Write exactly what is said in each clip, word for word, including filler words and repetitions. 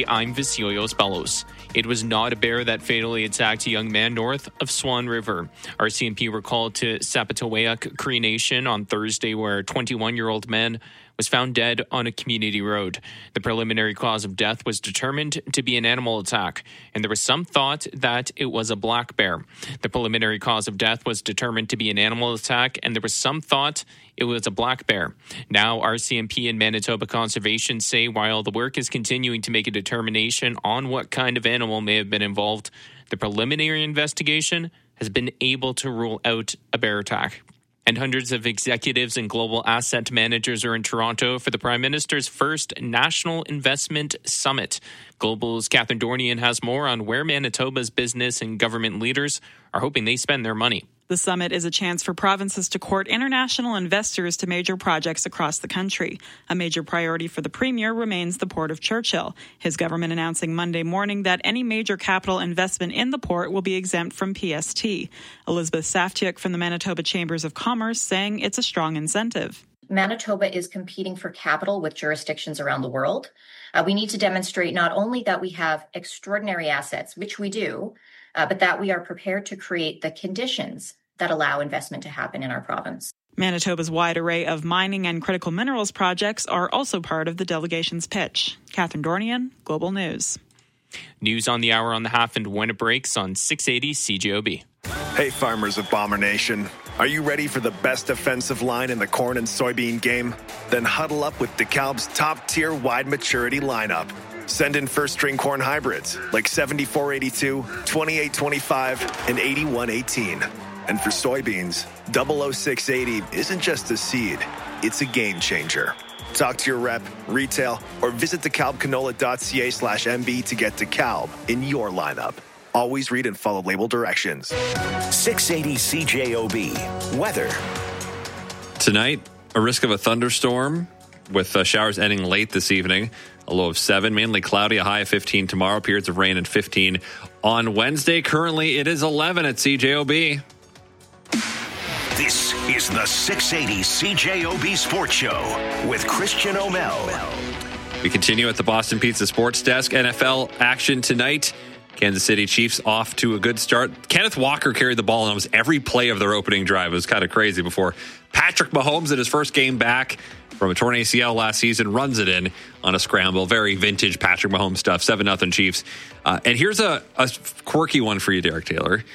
P, I'm Viciolos Bellows. It was not a bear that fatally attacked a young man north of Swan River. R C M P were called to Sapatawayak Cree Nation on Thursday, where a twenty-one-year-old man was found dead on a community road. The preliminary cause of death was determined to be an animal attack, and there was some thought that it was a black bear. The preliminary cause of death was determined to be an animal attack, and there was some thought it was a black bear. Now, R C M P and Manitoba Conservation say while the work is continuing to make a determination on what kind of animal may have been involved, the preliminary investigation has been able to rule out a bear attack. And hundreds of executives and global asset managers are in Toronto for the Prime Minister's first National Investment Summit. Global's Catherine Dornian has more on where Manitoba's business and government leaders are hoping they spend their money. The summit is a chance for provinces to court international investors to major projects across the country. A major priority for the Premier remains the Port of Churchill. His government announcing Monday morning that any major capital investment in the port will be exempt from P S T. Elizabeth Saftiuk from the Manitoba Chambers of Commerce saying it's a strong incentive. Manitoba is competing for capital with jurisdictions around the world. Uh, we need to demonstrate not only that we have extraordinary assets, which we do, uh, but that we are prepared to create the conditions that allow investment to happen in our province. Manitoba's wide array of mining and critical minerals projects are also part of the delegation's pitch. Catherine Dornian, Global News. News on the hour on the half and when it breaks on six eighty C J O B. Hey, farmers of Bomber Nation. Are you ready for the best offensive line in the corn and soybean game? Then huddle up with DeKalb's top-tier wide maturity lineup. Send in first-string corn hybrids like seventy-four eighty-two, twenty-eight twenty-five, and eighty-one eighteen. And for soybeans, double oh six eighty isn't just a seed, it's a game changer. Talk to your rep, retail, or visit DeKalbCanola.ca slash MB to get DeKalb in your lineup. Always read and follow label directions. six eighty C J O B. Weather. Tonight, a risk of a thunderstorm with uh, showers ending late this evening. A low of seven, mainly cloudy, a high of fifteen tomorrow. Periods of rain at fifteen on Wednesday. Currently, it is eleven at C J O B. This is the six eighty C J O B Sports Show with Christian O'Mell. We continue at the Boston Pizza Sports Desk. N F L action tonight. Kansas City Chiefs off to a good start. Kenneth Walker carried the ball in almost every play of their opening drive. It was kind of crazy before Patrick Mahomes, in his first game back from a torn A C L last season, runs it in on a scramble. Very vintage Patrick Mahomes stuff. seven nothing Chiefs. Uh, and here's a, a quirky one for you, Derek Taylor.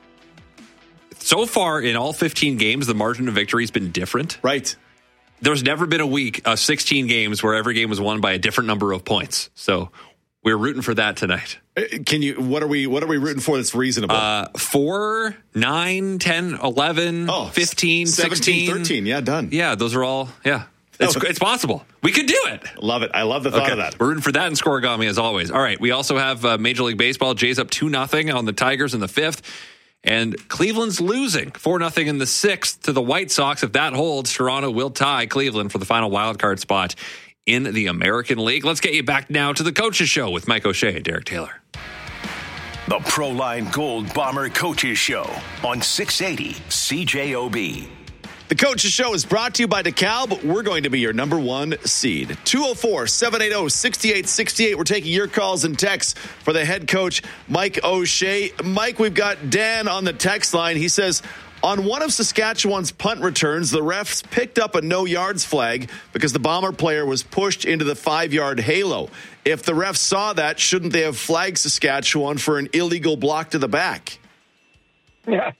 So far, in all fifteen games, the margin of victory has been different. Right. There's never been a week of sixteen games where every game was won by a different number of points. So we're rooting for that tonight. Can you? What are we? What are we rooting for? That's reasonable. Uh, four, nine, ten, eleven, oh, fifteen, seventeen, sixteen, thirteen. Yeah, done. Yeah, those are all. Yeah, it's it's possible. We could do it. Love it. I love the thought okay. of that. We're rooting for that in Scorigami as always. All right. We also have uh, Major League Baseball. Jays up two nothing on the Tigers in the fifth. And Cleveland's losing four nothing in the sixth to the White Sox. If that holds, Toronto will tie Cleveland for the final wildcard spot in the American League. Let's get you back now to the Coaches Show with Mike O'Shea and Derek Taylor. The Proline Gold Bomber Coaches Show on six eighty C J O B. The Coaches Show is brought to you by DeKalb. We're going to be your number one seed. two oh four, seven eight oh, six eight six eight. We're taking your calls and texts for the head coach, Mike O'Shea. Mike, we've got Dan on the text line. He says, on one of Saskatchewan's punt returns, the refs picked up a no yards flag because the Bomber player was pushed into the five-yard halo. If the refs saw that, shouldn't they have flagged Saskatchewan for an illegal block to the back? Yeah.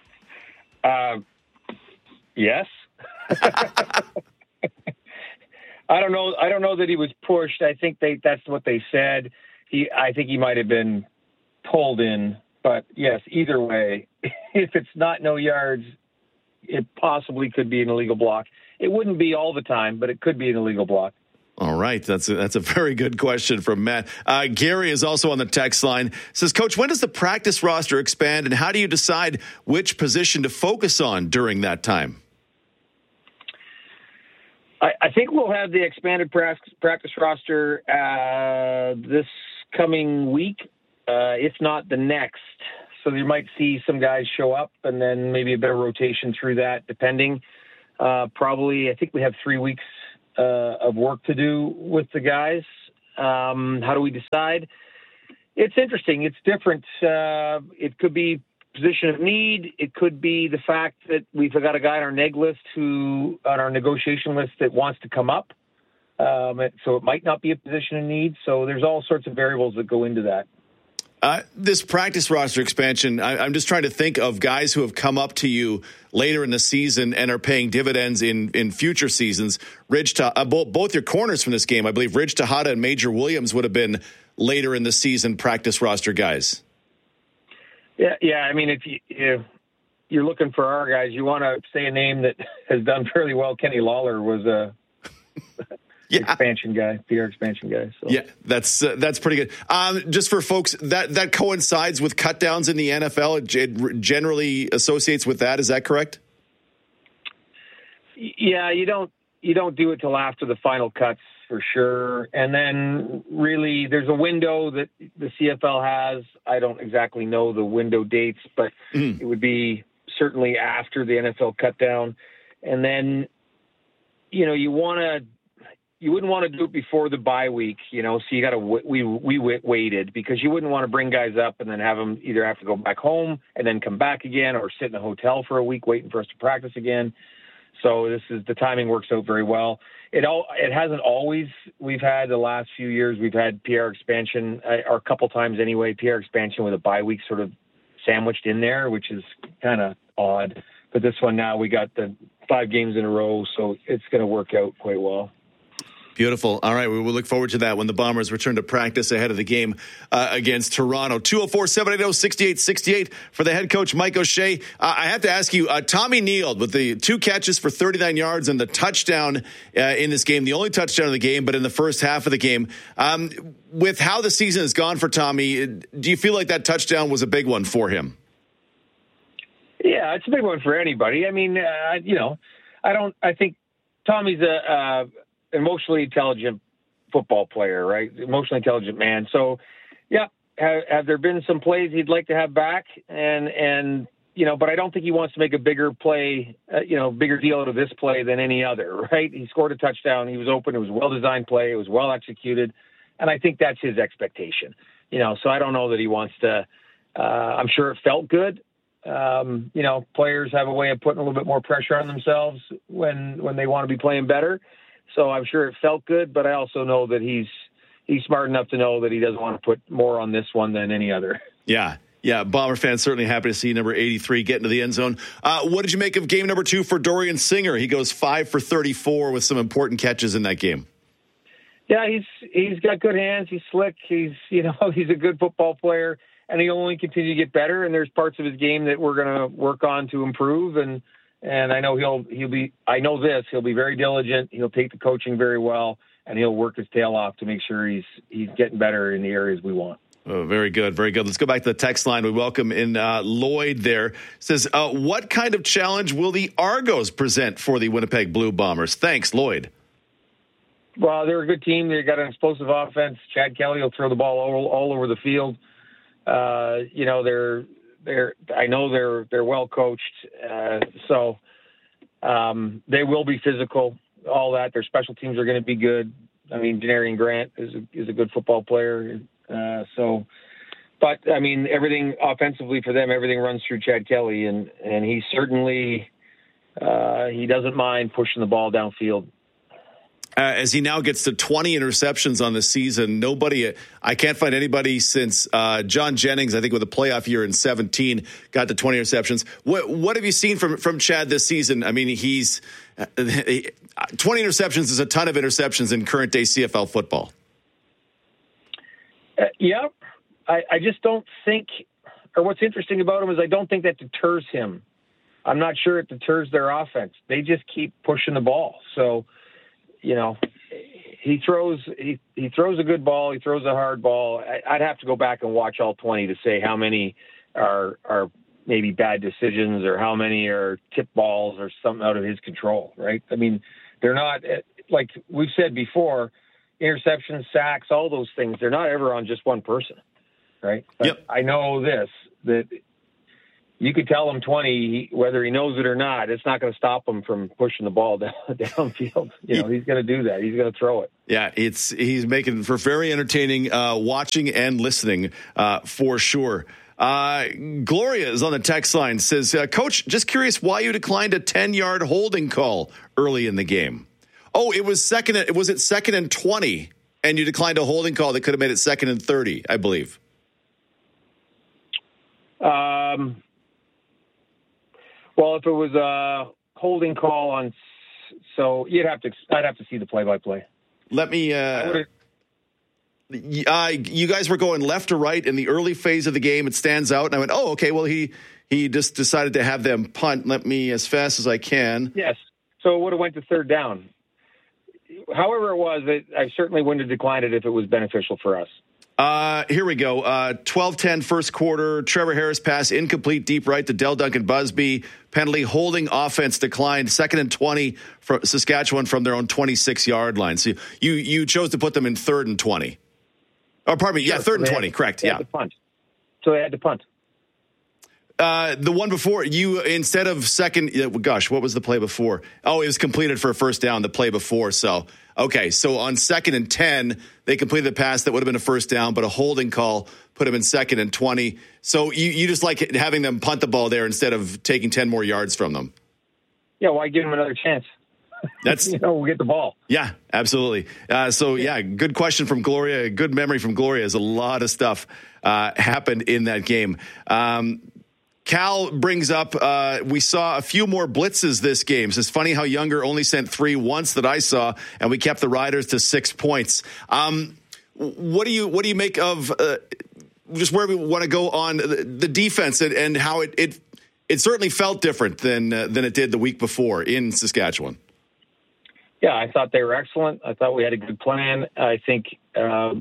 Uh, yes. I don't know. I don't know that he was pushed. I think they that's what they said. He. I think he might have been pulled in. But, yes, either way, if it's not no yards, it possibly could be an illegal block. It wouldn't be all the time, but it could be an illegal block. All right. That's a, that's a very good question from Matt. Uh, Gary is also on the text line. Says, Coach, when does the practice roster expand, and how do you decide which position to focus on during that time? I, I think we'll have the expanded practice, practice roster uh, this coming week. Uh, if not the next. So you might see some guys show up and then maybe a bit of rotation through that, depending. Uh, probably, I think we have three weeks uh, of work to do with the guys. Um, how do we decide? It's interesting. It's different. Uh, it could be position of need. It could be the fact that we've got a guy on our neg list who, on our negotiation list, that wants to come up. Um, so it might not be a position of need. So there's all sorts of variables that go into that. Uh, this practice roster expansion, I, I'm just trying to think of guys who have come up to you later in the season and are paying dividends in, in future seasons. Ridge, uh, both, both your corners from this game, I believe Ridge Tejada and Major Williams would have been later in the season practice roster guys. Yeah, yeah. I mean, if, you, if you're looking for our guys, you want to say a name that has done fairly well. Kenny Lawler was a... Yeah. Expansion guy, P R expansion guy. So. Yeah, that's uh, that's pretty good. Um, just for folks, that, that coincides with cutdowns in the N F L. It, it generally associates with that. Is that correct? Yeah, you don't you don't do it till after the final cuts for sure. And then really, there's a window that the C F L has. I don't exactly know the window dates, but mm. it would be certainly after the N F L cut down. And then, you know, you want to. You wouldn't want to do it before the bye week, you know, so you got to, we, we waited because you wouldn't want to bring guys up and then have them either have to go back home and then come back again or sit in a hotel for a week waiting for us to practice again. So this is, the timing works out very well. It all, it hasn't always, we've had the last few years, we've had P R expansion or a couple times anyway, P R expansion with a bye week sort of sandwiched in there, which is kind of odd. But this one now we got the five games in a row, so it's going to work out quite well. Beautiful. All right, we will look forward to that when the Bombers return to practice ahead of the game uh, against Toronto. two oh four, seven eighty, six eight six eight for the head coach, Mike O'Shea. Uh, I have to ask you, uh, Tommy Neal with the two catches for thirty-nine yards and the touchdown uh, in this game, the only touchdown of the game, but in the first half of the game. Um, with how the season has gone for Tommy, do you feel like that touchdown was a big one for him? Yeah, it's a big one for anybody. I mean, uh, you know, I don't, I think Tommy's a, uh, emotionally intelligent football player, right? Emotionally intelligent man. So, yeah, have, have there been some plays he'd like to have back? And, and you know, but I don't think he wants to make a bigger play, uh, you know, bigger deal out of this play than any other, right? He scored a touchdown. He was open. It was a well-designed play. It was well executed. And I think that's his expectation, you know, so I don't know that he wants to, uh, I'm sure it felt good. Um, you know, players have a way of putting a little bit more pressure on themselves when, when they want to be playing better. So I'm sure it felt good, but I also know that he's he's smart enough to know that he doesn't want to put more on this one than any other. Yeah, yeah. Bomber fans certainly happy to see number eighty-three get into the end zone. Uh, what did you make of game number two for Dorian Singer? He goes five for thirty-four with some important catches in that game. Yeah, he's he's got good hands. He's slick. He's you know he's a good football player, and he'll only continue to get better. And there's parts of his game that we're going to work on to improve. And. And I know he'll he'll be. I know this. He'll be very diligent. He'll take the coaching very well, and he'll work his tail off to make sure he's he's getting better in the areas we want. Oh, very good, very good. Let's go back to the text line. We welcome in uh, Lloyd. There says, uh, "What kind of challenge will the Argos present for the Winnipeg Blue Bombers?" Thanks, Lloyd. Well, they're a good team. They got an explosive offense. Chad Kelly will throw the ball all, all over the field. Uh, you know they're. They're, I know they're they're well coached, uh, so um, they will be physical. All that their special teams are going to be good. I mean, Janarian Grant is a, is a good football player. Uh, so, but I mean, everything offensively for them, everything runs through Chad Kelly, and and he certainly uh, he doesn't mind pushing the ball downfield. Uh, as he now gets to twenty interceptions on the season, nobody, I can't find anybody since uh, John Jennings, I think with a playoff year in seventeen, got to twenty interceptions. What what have you seen from, from Chad this season? I mean, he's uh, twenty interceptions is a ton of interceptions in current day C F L football. Uh, yeah, I, I just don't think, or what's interesting about him is I don't think that deters him. I'm not sure it deters their offense. They just keep pushing the ball. So, you know, he throws he, he throws a good ball. He throws a hard ball. I, I'd have to go back and watch all twenty to say how many are are maybe bad decisions or how many are tip balls or something out of his control, right? I mean, they're not, like we've said before, interceptions, sacks, all those things, they're not ever on just one person, right? But yep. I know this, that you could tell him twenty, whether he knows it or not. It's not going to stop him from pushing the ball down, downfield. You know, he's going to do that. He's going to throw it. Yeah, it's he's making for very entertaining uh, watching and listening uh, for sure. Uh, Gloria is on the text line, says, uh, Coach, just curious why you declined a ten-yard holding call early in the game. Oh, it was second. It was it second and twenty, and you declined a holding call that could have made it second and thirty, I believe. Um. Well, if it was a holding call on, so you'd have to, I'd have to see the play-by-play. Let me. Uh, uh, you guys were going left to right in the early phase of the game. It stands out, and I went, "Oh, okay. Well, he he just decided to have them punt. Let me, as fast as I can." Yes. So it would have went to third down. However it was, it, I certainly wouldn't have declined it if it was beneficial for us. Uh, here we go. Uh, twelve ten first quarter. Trevor Harris pass incomplete deep right to Del Duncan Busby. Penalty holding offense declined. Second and twenty for Saskatchewan from their own twenty-six yard line. So you you chose to put them in third and twenty. Oh, pardon me. Sure. Yeah, third so and twenty. Had, correct. Yeah. To punt. So they had to punt. Uh, the one before you, instead of second, uh, gosh, what was the play before? Oh, it was completed for a first down, the play before. So, okay. So on second and ten, they completed the pass that would have been a first down, but a holding call put them in second and twenty. So you, you just like having them punt the ball there instead of taking ten more yards from them. Yeah. Why give them another chance? That's, you know, we'll get the ball. Yeah, absolutely. Uh, so yeah, good question from Gloria. Good memory from Gloria. As a lot of stuff, uh, happened in that game. Um, Cal brings up, uh, we saw a few more blitzes this game. So it's funny how Younger only sent three once that I saw, and we kept the Riders to six points. Um, what do you what do you make of uh, just where we want to go on the, the defense and, and how it, it it certainly felt different than uh, than it did the week before in Saskatchewan? Yeah, I thought they were excellent. I thought we had a good plan. I think uh,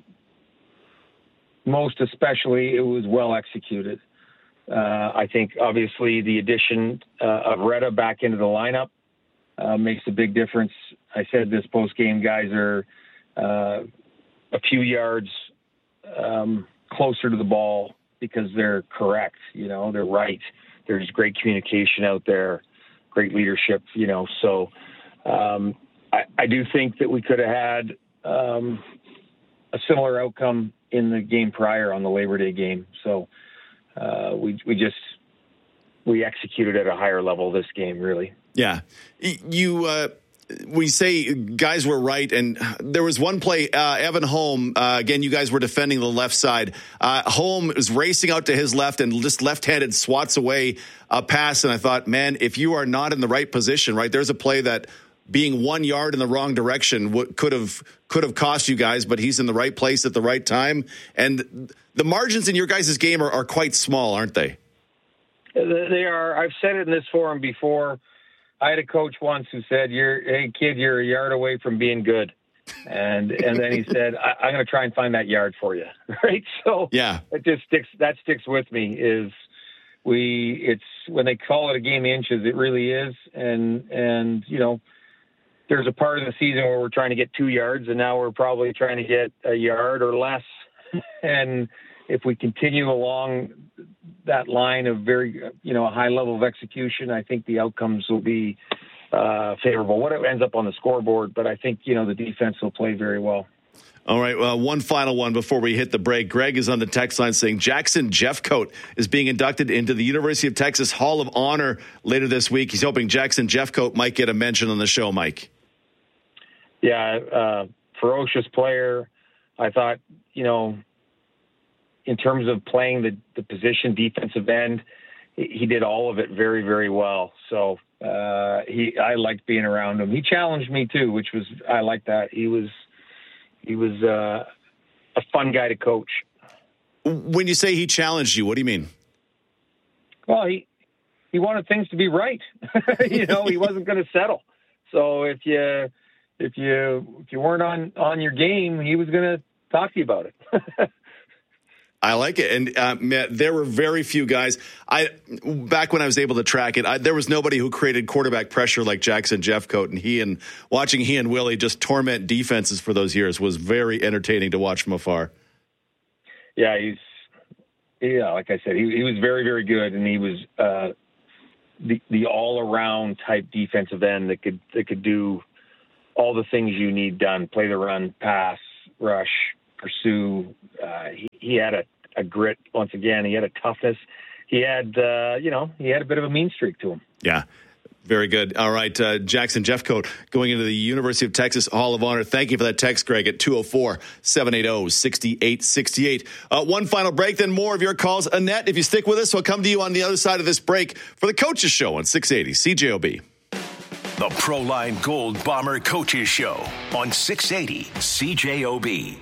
most especially it was well executed. Uh, I think, obviously, the addition uh, of Retta back into the lineup uh, makes a big difference. I said this post-game, guys are uh, a few yards um, closer to the ball because they're correct, you know, they're right. There's great communication out there, great leadership, you know. So um, I, I do think that we could have had um, a similar outcome in the game prior on the Labor Day game. So Uh, we we just we executed at a higher level this game, really. Yeah, you uh, we say guys were right, and there was one play. Uh, Evan Holm, uh, again, you guys were defending the left side. Uh, Holm is racing out to his left and just left-handed swats away a pass, and I thought, man, if you are not in the right position, right, there's a play that being one yard in the wrong direction w- could have could have cost you guys, but he's in the right place at the right time. And the margins in your guys' game are, are quite small, aren't they? They are. I've said it in this forum before. I had a coach once who said, "You're, hey kid, you're a yard away from being good," and and then he said, I, "I'm going to try and find that yard for you." Right? So yeah, it just sticks. That sticks with me. Is we? It's when they call it a game of inches, it really is. And and you know, there's a part of the season where we're trying to get two yards, and now we're probably trying to get a yard or less. And if we continue along that line of very, you know, a high level of execution, I think the outcomes will be uh, favorable. What it ends up on the scoreboard, but I think, you know, the defense will play very well. All right, well, one final one before we hit the break. Greg is on the text line saying Jackson Jeffcoat is being inducted into the University of Texas Hall of Honor later this week. He's hoping Jackson Jeffcoat might get a mention on the show, Mike. Yeah, uh, ferocious player. I thought, you know, in terms of playing the, the position defensive end, he did all of it very, very well. So uh, he, I liked being around him. He challenged me too, which was, I liked that. He was, he was uh, a fun guy to coach. When you say he challenged you, what do you mean? Well, he, he wanted things to be right. You know, he wasn't going to settle. So if you, if you, if you weren't on, on your game, he was going to talk to you about it. I like it. And uh, man, there were very few guys. I back when I was able to track it, I, there was nobody who created quarterback pressure like Jackson Jeffcoat. And he and watching he and Willie just torment defenses for those years was very entertaining to watch from afar. Yeah, he's yeah, like I said, he, he was very, very good, and he was uh, the the all around type defensive end that could that could do all the things you need done: play the run, pass, rush, pursue. Uh, he, he had a, a grit once again. He had a toughness. He had, uh, you know, he had a bit of a mean streak to him. Yeah. Very good. All right, uh, Jackson Jeffcoat going into the University of Texas Hall of Honor. Thank you for that text, Greg, at two oh four, seven eight oh, six eight six eight. Uh, one final break, then more of your calls. Annette, if you stick with us, we'll come to you on the other side of this break for the Coaches Show on six eighty C J O B. The Proline Gold Bomber Coaches Show on six eighty C J O B.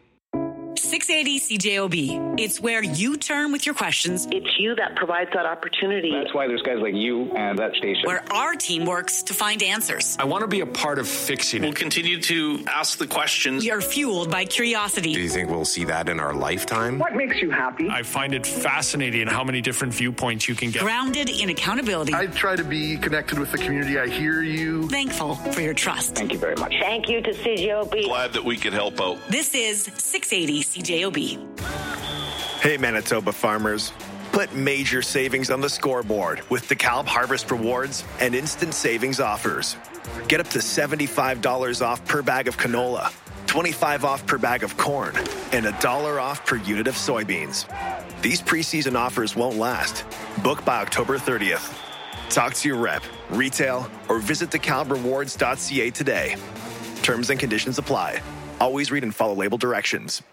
six eighty C J O B. It's where you turn with your questions. It's you that provides that opportunity. That's why there's guys like you and that station. Where our team works to find answers. I want to be a part of fixing it. We'll continue to ask the questions. You're fueled by curiosity. Do you think we'll see that in our lifetime? What makes you happy? I find it fascinating how many different viewpoints you can get. Grounded in accountability. I try to be connected with the community. I hear you. Thankful for your trust. Thank you very much. Thank you to C J O B. Glad that we could help out. This is six eighty C J O B. Hey, Manitoba farmers. Put major savings on the scoreboard with DeKalb Harvest Rewards and instant savings offers. Get up to seventy-five dollars off per bag of canola, twenty-five dollars off per bag of corn, and a dollar off per unit of soybeans. These preseason offers won't last. Book by October thirtieth. Talk to your rep, retail, or visit the calb rewards dot c a today. Terms and conditions apply. Always read and follow label directions.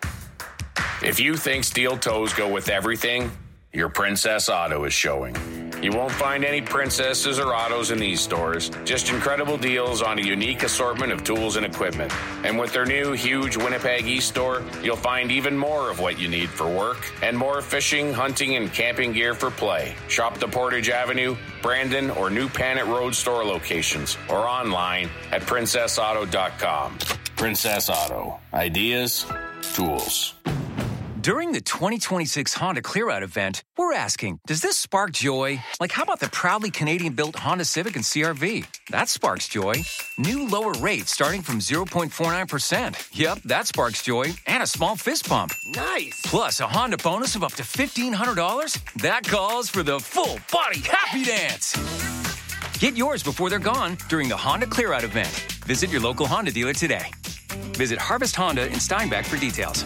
If you think steel toes go with everything, your Princess Auto is showing. You won't find any princesses or autos in these stores, just incredible deals on a unique assortment of tools and equipment. And with their new huge Winnipeg East store, you'll find even more of what you need for work and more fishing, hunting, and camping gear for play. Shop the Portage Avenue, Brandon, or New Panet Road store locations or online at princess auto dot com. Princess Auto. Ideas, tools. During the twenty twenty-six Honda Clear Out event, we're asking, does this spark joy? Like, how about the proudly Canadian-built Honda Civic and C R V? That sparks joy. New lower rates starting from zero point four nine percent. Yep, that sparks joy. And a small fist pump. Nice. Plus a Honda bonus of up to fifteen hundred dollars. That calls for the full-body happy dance. Get yours before they're gone during the Honda Clear Out event. Visit your local Honda dealer today. Visit Harvest Honda in Steinbach for details.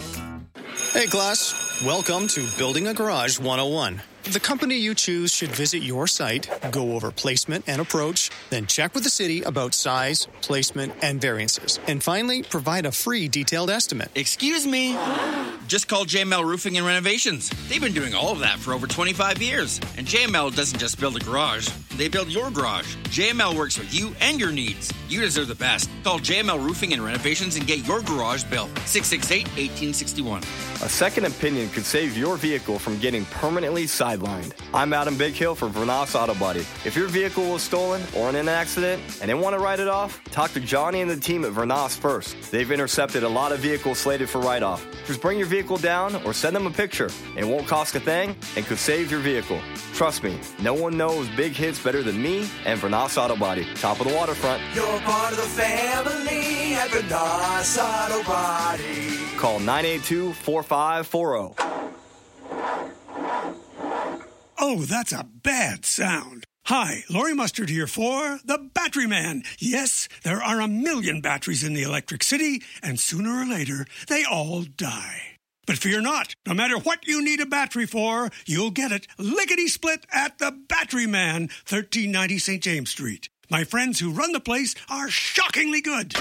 Hey class, welcome to Building a Garage one oh one. The company you choose should visit your site, go over placement and approach, then check with the city about size, placement, and variances. And finally, provide a free detailed estimate. Excuse me. Just call J M L Roofing and Renovations. They've been doing all of that for over twenty-five years. And J M L doesn't just build a garage, they build your garage. J M L works with you and your needs. You deserve the best. Call J M L Roofing and Renovations and get your garage built. six six eight, one eight six one. A second opinion could save your vehicle from getting permanently sidelined. I'm Adam Bighill for Vernas Auto Body. If your vehicle was stolen or in an accident and didn't want to write it off, talk to Johnny and the team at Vernas first. They've intercepted a lot of vehicles slated for write-off. Just bring your vehicle down or send them a picture. It won't cost a thing and could save your vehicle. Trust me, no one knows big hits better than me and Vernas Auto Body. Top of the waterfront. You're part of the family at Vernas Auto Body. Call nine eight two, four five four zero. Oh, that's a bad sound. Hi, Laurie Mustard here for The Battery Man. Yes, there are a million batteries in the Electric City, and sooner or later, they all die. But fear not. No matter what you need a battery for, you'll get it lickety-split at The Battery Man, thirteen ninety Saint James Street. My friends who run the place are shockingly good.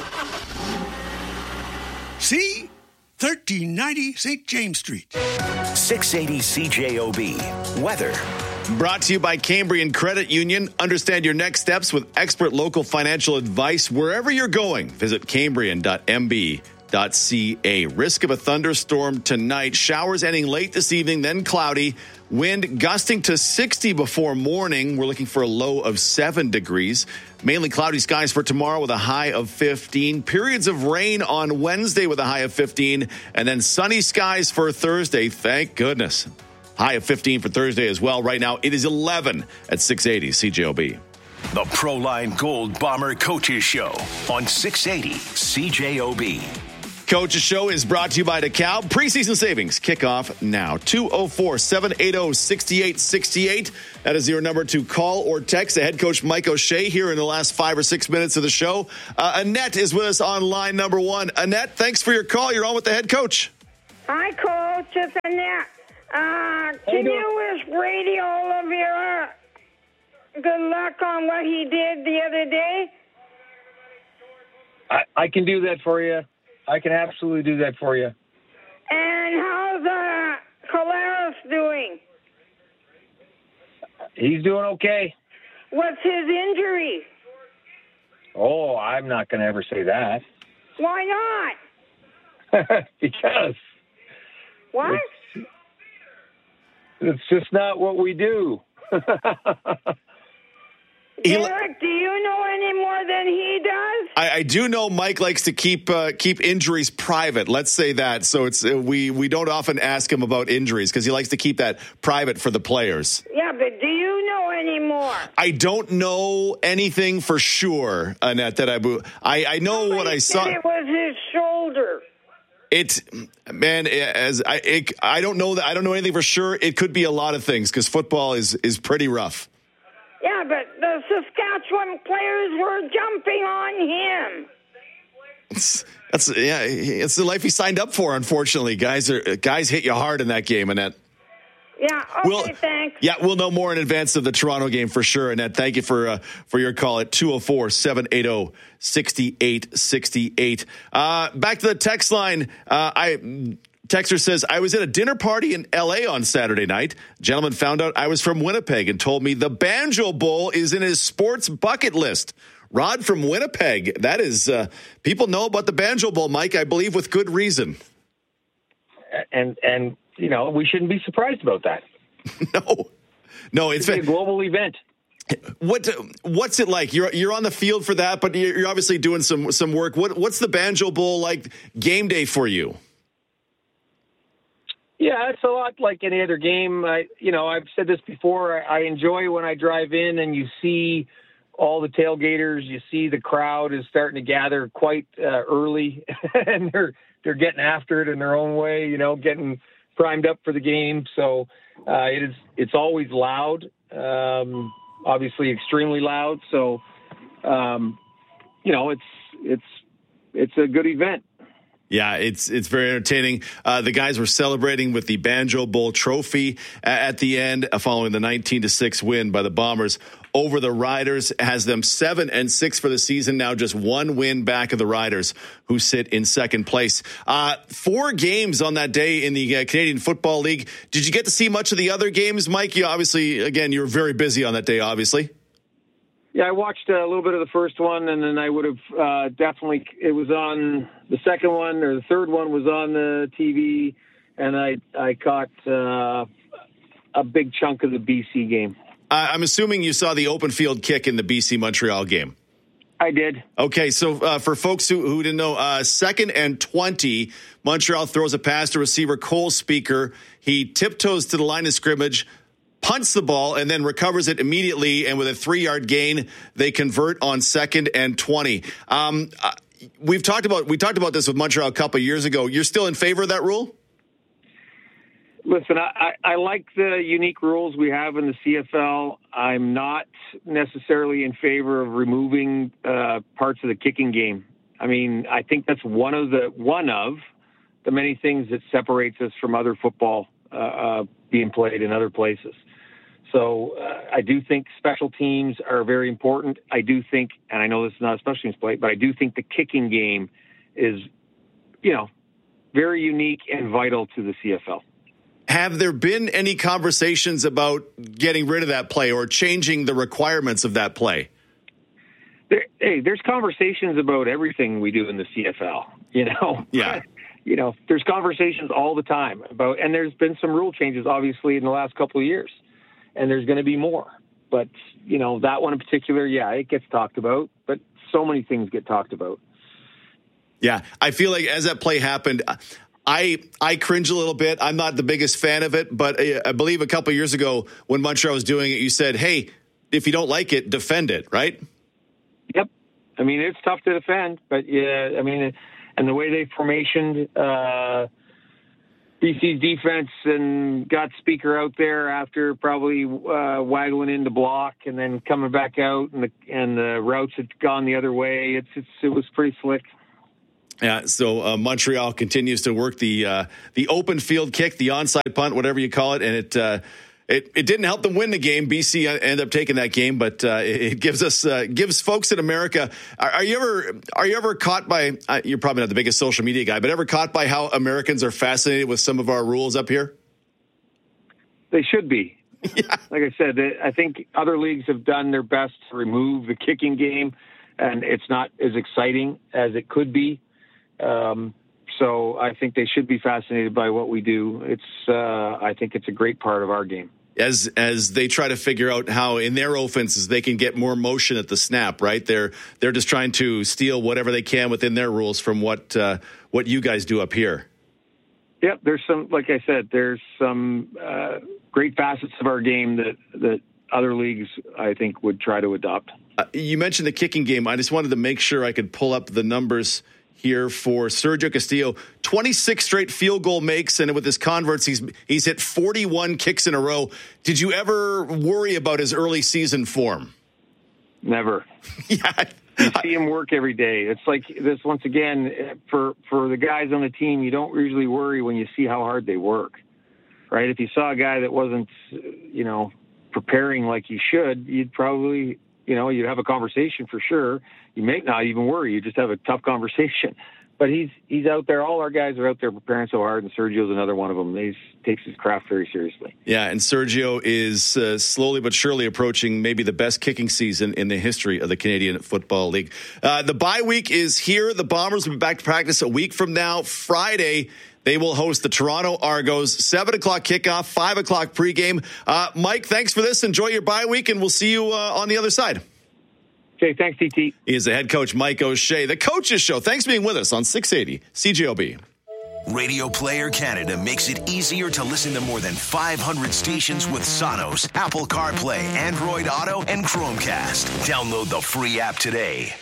See? thirteen ninety Saint James Street. six eighty C J O B. Weather. Brought to you by Cambrian Credit Union. Understand your next steps with expert local financial advice wherever you're going. Visit cambrian dot m b dot c a. Risk of a thunderstorm tonight. Showers ending late this evening, then cloudy. Wind gusting to sixty before morning. We're looking for a low of seven degrees. Mainly cloudy skies for tomorrow with a high of fifteen. Periods of rain on Wednesday with a high of fifteen. And then sunny skies for Thursday. Thank goodness. High of fifteen for Thursday as well. Right now, it is eleven at six eighty C J O B. The Proline Gold Bomber Coaches Show on six eighty C J O B. Coach's Show is brought to you by DeKalb. Preseason savings kick off now. two oh four, seven eight oh, six eight six eight. That is your number to call or text. The head coach, Mike O'Shea, here in the last five or six minutes of the show. Uh, Annette is with us on line number one. Annette, thanks for your call. You're on with the head coach. Hi, Coach. It's Annette. Uh, can you wish Brady Oliveira good luck on what he did the other day? I, I can do that for you. I can absolutely do that for you. And how's uh, Collaros doing? He's doing okay. What's his injury? Oh, I'm not going to ever say that. Why not? Because. What? It's, it's just not what we do. Derek, do you know any more than he does? I, I do know Mike likes to keep uh, keep injuries private. Let's say that. So it's uh, we we don't often ask him about injuries because he likes to keep that private for the players. Yeah, but do you know any more? I don't know anything for sure, Annette. That I I, I know Somebody what I said saw. It was his shoulder. It, man, as I it, I don't know that I don't know anything for sure. It could be a lot of things because football is is pretty rough. Yeah, but the Saskatchewan players were jumping on him. It's, that's yeah, it's the life he signed up for. Unfortunately, guys are guys hit you hard in that game, Annette. Yeah. Okay. We'll, thanks. Yeah, we'll know more in advance of the Toronto game for sure. Annette, thank you for uh, for your call at two oh four, seven eight oh, six eight six eight. Uh, back to the text line. Uh, I. Texter says, I was at a dinner party in L A on Saturday night. Gentleman found out I was from Winnipeg and told me the Banjo Bowl is in his sports bucket list. Rod from Winnipeg. That is, uh, people know about the Banjo Bowl, Mike, I believe with good reason. And, and you know, we shouldn't be surprised about that. No. No, it's, it's a global event. What what's it like? You're you're on the field for that, but you're obviously doing some some work. What what's the Banjo Bowl like game day for you? Yeah, it's a lot like any other game. I, you know, I've said this before. I, I enjoy when I drive in and you see all the tailgaters. You see the crowd is starting to gather quite uh, early, and they're they're getting after it in their own way. You know, getting primed up for the game. So uh, it is. It's always loud. Um, obviously, extremely loud. So um, you know, it's it's it's a good event. Yeah, it's it's very entertaining. Uh, the guys were celebrating with the Banjo Bowl trophy at the end, following the nineteen to six win by the Bombers over the Riders. Has them seven and six for the season now, just one win back of the Riders, who sit in second place. Uh, four games on that day in the uh, Canadian Football League. Did you get to see much of the other games, Mike? You obviously, again, you were very busy on that day, obviously. Yeah, I watched a little bit of the first one, and then I would have uh, definitely, it was on the second one, or the third one was on the T V, and I I caught uh, a big chunk of the B C game. Uh, I'm assuming you saw the open field kick in the B C Montreal game. I did. Okay, so uh, for folks who, who didn't know, uh, second and twenty, Montreal throws a pass to receiver Cole Speaker. He tiptoes to the line of scrimmage, punts the ball, and then recovers it immediately, and with a three-yard gain, they convert on second and twenty. Um, uh, we've talked about we talked about this with Montreal a couple of years ago. You're still in favor of that rule? Listen, I, I like the unique rules we have in the C F L. I'm not necessarily in favor of removing uh, parts of the kicking game. I mean, I think that's one of the one of the many things that separates us from other football uh, uh, being played in other places. So uh, I do think special teams are very important. I do think, and I know this is not a special teams play, but I do think the kicking game is, you know, very unique and vital to the C F L. Have there been any conversations about getting rid of that play or changing the requirements of that play? There, hey, there's conversations about everything we do in the C F L, you know? Yeah. You know, there's conversations all the time about, and there's been some rule changes, obviously, in the last couple of years. And there's going to be more. But, you know, that one in particular, yeah, it gets talked about. But so many things get talked about. Yeah, I feel like as that play happened, I I cringe a little bit. I'm not the biggest fan of it. But I believe a couple of years ago when Montreal was doing it, you said, hey, if you don't like it, defend it, right? Yep. I mean, it's tough to defend. But, yeah, I mean, and the way they formationed uh, B C's defense and got Speaker out there after probably uh, waggling into block and then coming back out, and the and the routes had gone the other way. It's, it's it was pretty slick. Yeah, so uh, Montreal continues to work the uh, the open field kick, the onside punt, whatever you call it, and it uh, it it didn't help them win the game. B C ended up taking that game, but uh, it, it gives us uh, gives folks in America. Are, are you ever are you ever caught by? Uh, you're probably not the biggest social media guy, but ever caught by how Americans are fascinated with some of our rules up here? They should be. Yeah. Like I said, I think other leagues have done their best to remove the kicking game, and it's not as exciting as it could be. Um, so I think they should be fascinated by what we do. It's, uh, I think it's a great part of our game. As as they try to figure out how in their offenses they can get more motion at the snap, right? They're they're just trying to steal whatever they can within their rules from what uh, what you guys do up here. Yep, there's some, like I said, there's some uh, great facets of our game that that other leagues, I think, would try to adopt. Uh, you mentioned the kicking game. I just wanted to make sure I could pull up the numbers here for Sergio Castillo. twenty-six straight field goal makes, and with his converts, he's he's hit forty-one kicks in a row. Did you ever worry about his early season form? Never. Yeah. You see him work every day. It's like this, once again, for, for the guys on the team, you don't usually worry when you see how hard they work, right? If you saw a guy that wasn't, you know, preparing like he should, you'd probably, you know, you'd have a conversation for sure. You may not even worry. You just have a tough conversation. But he's he's out there. All our guys are out there preparing so hard, and Sergio's another one of them. He takes his craft very seriously. Yeah, and Sergio is uh, slowly but surely approaching maybe the best kicking season in the history of the Canadian Football League. Uh, the bye week is here. The Bombers will be back to practice a week from now. Friday, they will host the Toronto Argos. seven o'clock kickoff, five o'clock pregame. Uh, Mike, thanks for this. Enjoy your bye week, and we'll see you uh, on the other side. Okay, thanks, T T. He is the head coach, Mike O'Shea. The Coaches Show. Thanks for being with us on six eighty C J O B. Radio Player Canada makes it easier to listen to more than five hundred stations with Sonos, Apple CarPlay, Android Auto, and Chromecast. Download the free app today.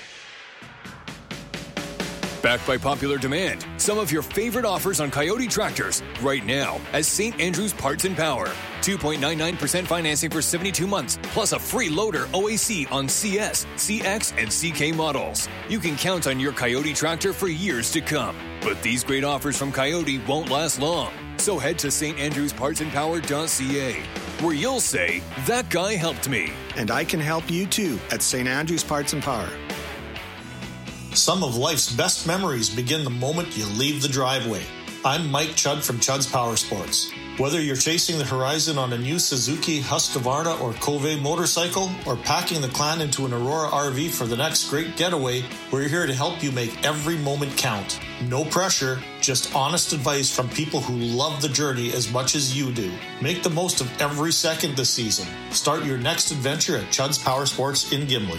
Backed by popular demand, some of your favorite offers on Coyote tractors right now as Saint Andrews Parts and Power. two point nine nine percent financing for seventy-two months, plus a free loader O A C on C S, C X, and C K models. You can count on your Coyote tractor for years to come. But these great offers from Coyote won't last long. So head to st andrews parts and power dot c a, where you'll say, that guy helped me. And I can help you too at Saint Andrews Parts and Power. Some of life's best memories begin the moment you leave the driveway. I'm Mike Chudd from Chudd's Power Sports. Whether you're chasing the horizon on a new Suzuki Husqvarna or Cove motorcycle, or packing the clan into an Aurora R V for the next great getaway, we're here to help you make every moment count. No pressure, just honest advice from people who love the journey as much as you do. Make the most of every second this season. Start your next adventure at Chudd's Power Sports in Gimli.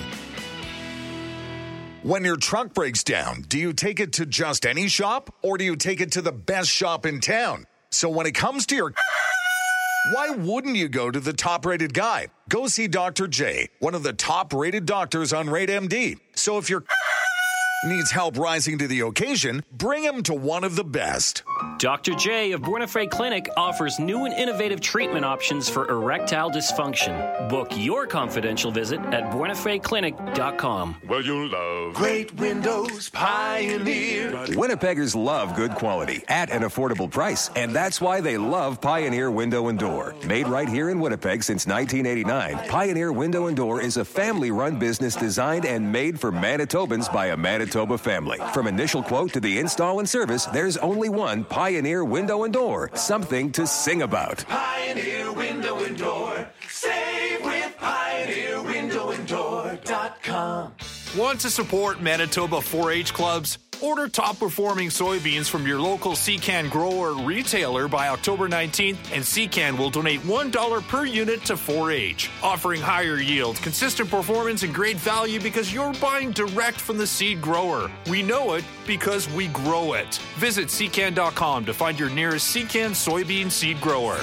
When your truck breaks down, do you take it to just any shop, or do you take it to the best shop in town? So when it comes to your... why wouldn't you go to the top-rated guy? Go see Doctor J, one of the top-rated doctors on Rate M D. So if your... needs help rising to the occasion, bring him to one of the best. Doctor J of Buena Clinic offers new and innovative treatment options for erectile dysfunction. Book your confidential visit at buena fe clinic dot com. Well, you love great windows, Pioneer. Winnipeggers love good quality at an affordable price, and that's why they love Pioneer Window and Door. Made right here in Winnipeg since nineteen eighty-nine, Pioneer Window and Door is a family-run business designed and made for Manitobans by a Manitoba family. From initial quote to the install and service, there's only one Pioneer Window and Door. Something to sing about. Pioneer Window and Door. Save with Pioneer Window and Door dot com. Want to support Manitoba four H clubs? Order top-performing soybeans from your local C-Can grower retailer by October nineteenth, and C-Can will donate one dollar per unit to four H, offering higher yield, consistent performance, and great value because you're buying direct from the seed grower. We know it because we grow it. Visit C can dot com to find your nearest C-Can soybean seed grower.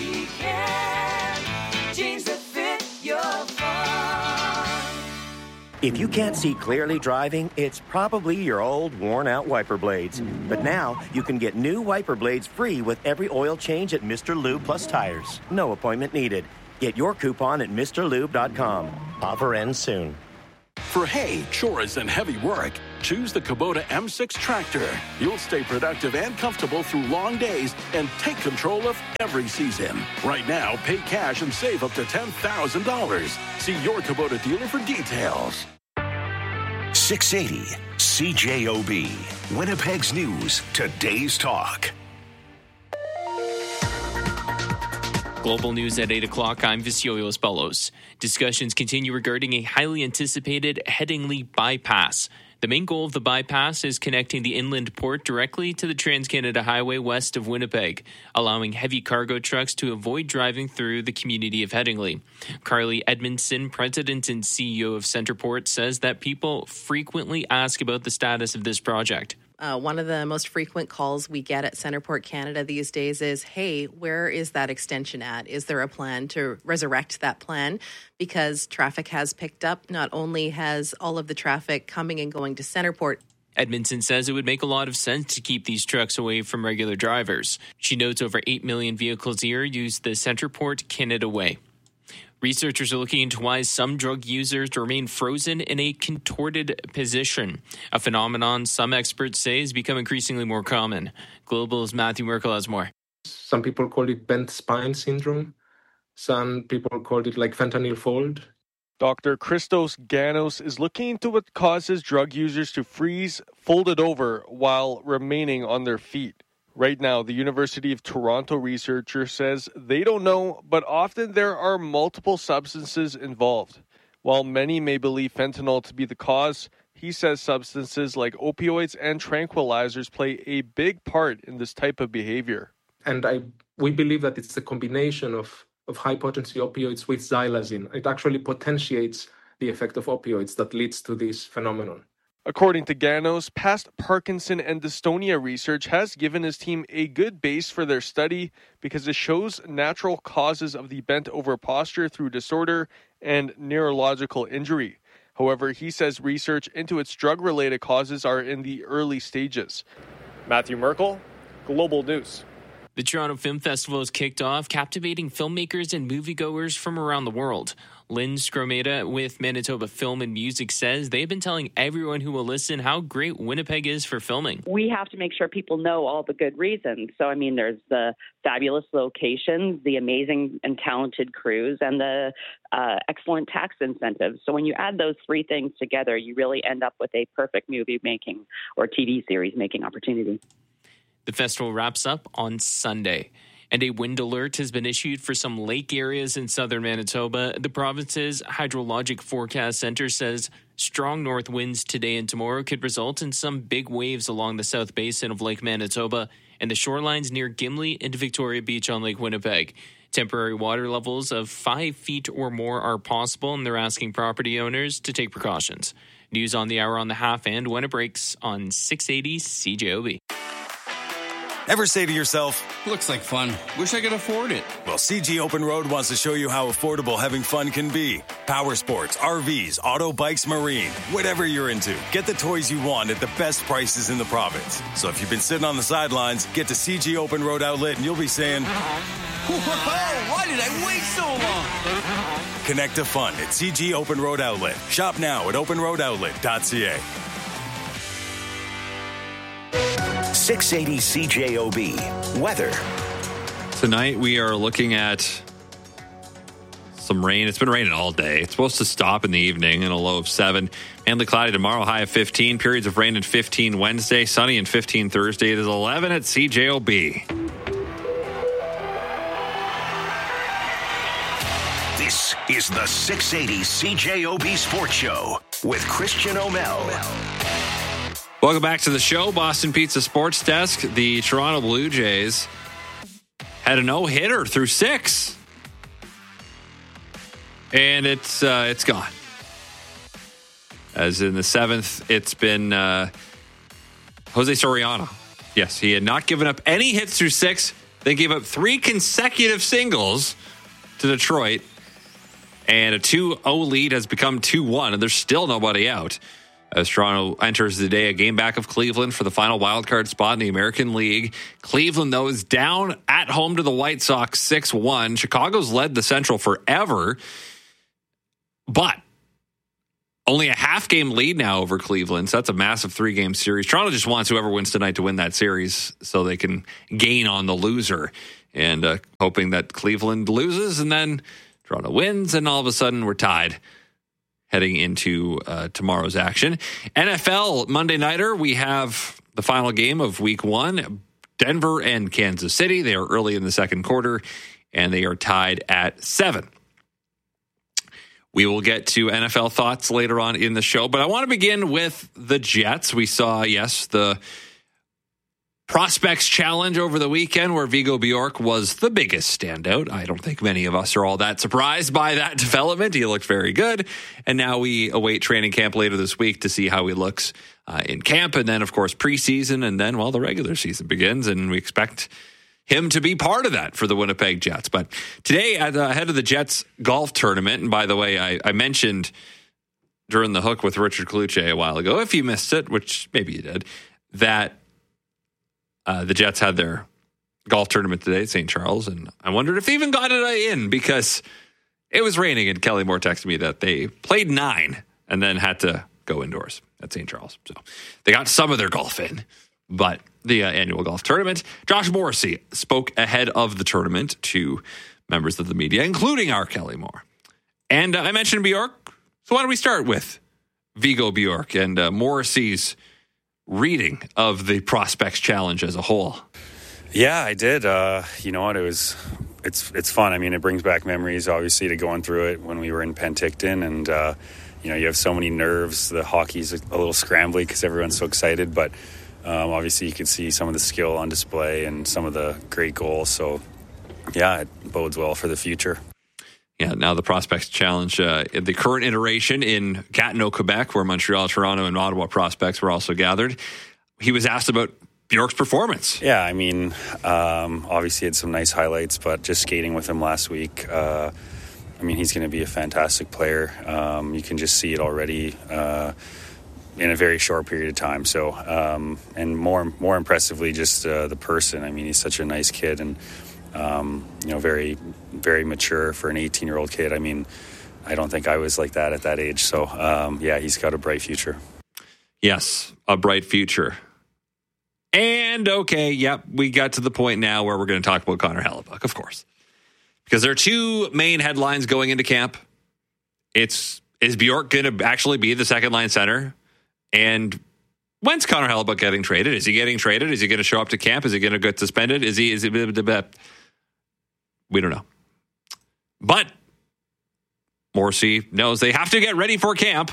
C-Can, jeans that fit your farm. If you can't see clearly driving, it's probably your old, worn-out wiper blades. But now, you can get new wiper blades free with every oil change at Mister Lube Plus Tires. No appointment needed. Get your coupon at Mr Lube dot com. Offer ends soon. For hay, chores, and heavy work, choose the Kubota M six tractor. You'll stay productive and comfortable through long days and take control of every season. Right now, pay cash and save up to ten thousand dollars. See your Kubota dealer for details. six eighty C J O B, Winnipeg's News, today's talk. Global News at eight o'clock. I'm Viciolos Bellos. Discussions continue regarding a highly anticipated Headingley bypass. The main goal of the bypass is connecting the inland port directly to the Trans-Canada Highway west of Winnipeg, allowing heavy cargo trucks to avoid driving through the community of Headingley. Carly Edmondson, president and C E O of Centerport, says that people frequently ask about the status of this project. Uh, one of the most frequent calls we get at Centerport Canada these days is, hey, where is that extension at? Is there a plan to resurrect that plan? Because traffic has picked up. Not only has all of the traffic coming and going to Centerport. Edmondson says it would make a lot of sense to keep these trucks away from regular drivers. She notes over eight million vehicles a year use the Centerport Canada Way. Researchers are looking into why some drug users remain frozen in a contorted position, a phenomenon some experts say is becoming increasingly more common. Global's Matthew Merkel has more. Some people call it bent spine syndrome. Some people call it like fentanyl fold. Doctor Christos Ganos is looking into what causes drug users to freeze folded over while remaining on their feet. Right now, the University of Toronto researcher says they don't know, but often there are multiple substances involved. While many may believe fentanyl to be the cause, he says substances like opioids and tranquilizers play a big part in this type of behavior. And I we believe that it's the combination of, of high-potency opioids with xylazine. It actually potentiates the effect of opioids that leads to this phenomenon. According to Ganos, past Parkinson and dystonia research has given his team a good base for their study because it shows natural causes of the bent-over posture through disorder and neurological injury. However, he says research into its drug-related causes are in the early stages. Matthew Merkel, Global News. The Toronto Film Festival has kicked off, captivating filmmakers and moviegoers from around the world. Lynn Scrometa with Manitoba Film and Music says they've been telling everyone who will listen how great Winnipeg is for filming. We have to make sure people know all the good reasons. So, I mean, there's the fabulous locations, the amazing and talented crews, and the uh, excellent tax incentives. So when you add those three things together, you really end up with a perfect movie making or T V series making opportunity. The festival wraps up on Sunday, and a wind alert has been issued for some lake areas in southern Manitoba. The province's Hydrologic Forecast Center says strong north winds today and tomorrow could result in some big waves along the south basin of Lake Manitoba and the shorelines near Gimli and Victoria Beach on Lake Winnipeg. Temporary water levels of five feet or more are possible, and they're asking property owners to take precautions. News on the hour on the half and when it breaks on six eighty C J O B. Ever say to yourself, looks like fun. Wish I could afford it. Well, C G Open Road wants to show you how affordable having fun can be. Power sports, R Vs, auto bikes, marine, whatever you're into. Get the toys you want at the best prices in the province. So if you've been sitting on the sidelines, get to C G Open Road Outlet and you'll be saying, whoa, why did I wait so long? Connect to fun at C G Open Road Outlet. Shop now at open road outlet dot c a. six eighty C J O B. Weather. Tonight we are looking at some rain. It's been raining all day. It's supposed to stop in the evening in a low of seven. Mainly cloudy tomorrow, high of fifteen. Periods of rain at fifteen Wednesday. Sunny and fifteen Thursday. It is eleven at C J O B. This is the six eighty C J O B Sports Show with Christian O'Mell. Welcome back to the show. Boston Pizza Sports Desk. The Toronto Blue Jays had a no-hitter through six. And it's uh, it's gone. As in the seventh, it's been uh, Jose Soriano. Yes, he had not given up any hits through six. They gave up three consecutive singles to Detroit. And a two oh lead has become two one, and there's still nobody out. As Toronto enters the day a game back of Cleveland for the final wildcard spot in the American League. Cleveland, though, is down at home to the White Sox six one. Chicago's led the Central forever, but only a half-game lead now over Cleveland, so that's a massive three-game series. Toronto just wants whoever wins tonight to win that series so they can gain on the loser, and uh, hoping that Cleveland loses and then Toronto wins, and all of a sudden we're tied heading into uh, tomorrow's action. N F L Monday Nighter, we have the final game of week one, Denver and Kansas City. They are early in the second quarter, and they are tied at seven. We will get to N F L thoughts later on in the show, but I want to begin with the Jets. We saw, yes, the Prospects Challenge over the weekend where Vigo Bjork was the biggest standout. I don't think many of us are all that surprised by that development. He looked very good. And now we await training camp later this week to see how he looks uh, in camp. And then, of course, preseason. And then, well, the regular season begins. And we expect him to be part of that for the Winnipeg Jets. But today, at the head of the Jets golf tournament, and by the way, I, I mentioned during the hook with Richard Cloutier a while ago, if you missed it, which maybe you did, that Uh, the Jets had their golf tournament today at Saint Charles, and I wondered if they even got it in because it was raining, and Kelly Moore texted me that they played nine and then had to go indoors at Saint Charles. So they got some of their golf in, but the uh, annual golf tournament. Josh Morrissey spoke ahead of the tournament to members of the media, including our Kelly Moore. And uh, I mentioned Bjork, so why don't we start with Vigo Bjork and uh, Morrissey's reading of the Prospects Challenge as a whole. Yeah, I did. Uh, you know what? It was, it's it's fun. I mean, it brings back memories, obviously, to going through it when we were in Penticton. And, uh, you know, you have so many nerves. The hockey's a little scrambly because everyone's so excited. But um, obviously, you can see some of the skill on display and some of the great goals. So, yeah, it bodes well for the future. Yeah, now the Prospects Challenge, uh, the current iteration in Gatineau, Quebec, where Montreal, Toronto, and Ottawa prospects were also gathered. He was asked about Bjork's performance. Yeah, I mean, um, obviously had some nice highlights, but just skating with him last week, uh, I mean, he's going to be a fantastic player. Um, you can just see it already uh, in a very short period of time. So, um, and more more impressively, just uh, the person. I mean, he's such a nice kid, and Um, you know, very, very mature for an eighteen-year-old kid. I mean, I don't think I was like that at that age. So, um, yeah, he's got a bright future. Yes, a bright future. And, okay, yep, we got to the point now where we're going to talk about Connor Hellebuyck, of course. Because there are two main headlines going into camp. It's, is Bjork going to actually be the second-line center? And when's Connor Hellebuyck getting traded? Is he getting traded? Is he going to show up to camp? Is he going to get suspended? Is he, is he, we don't know. But Morrissey knows they have to get ready for camp.